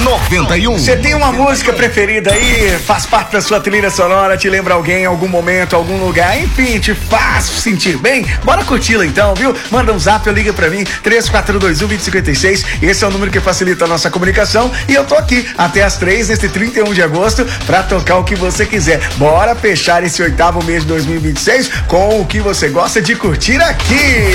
91. Você tem uma música preferida aí? Faz parte da sua trilha sonora? Te lembra alguém, algum momento, algum lugar? Enfim, te faz sentir bem? Bora curti-la então, viu? Manda um zap ou liga pra mim, 3421-2056. Esse é o número que facilita a nossa comunicação. E eu tô aqui até as 3, neste 31 de agosto, pra tocar o que você quiser. Bora fechar esse 8º mês de 2026 com o que você gosta de curtir aqui.